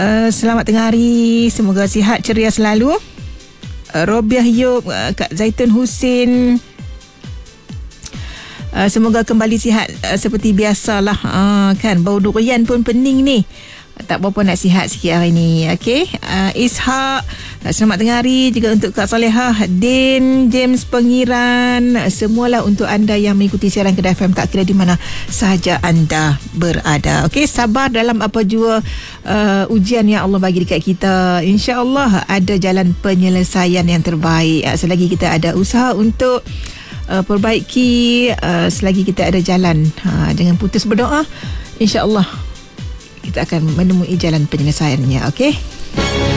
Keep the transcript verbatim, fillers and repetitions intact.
uh, selamat tengah hari. Semoga sihat ceria selalu. uh, Robiah Yub, uh, Kak Zaitun Husin, uh, semoga kembali sihat uh, seperti biasalah. uh, Kan bau durian pun pening ni. Tak berapa nak sihat sikit hari ni. Okey, uh, Ishak, uh, selamat tengah hari juga untuk Kak Salehah, Din, James Pengiran, uh, semualah untuk anda yang mengikuti siaran Kedah F M tak kira di mana sahaja anda berada. Okey, sabar dalam apa jua uh, ujian yang Allah bagi dekat kita. InsyaAllah ada jalan penyelesaian yang terbaik. uh, Selagi kita ada usaha untuk uh, perbaiki, uh, selagi kita ada jalan, uh, jangan putus berdoa. InsyaAllah kita akan menemui jalan penyelesaiannya. Okey.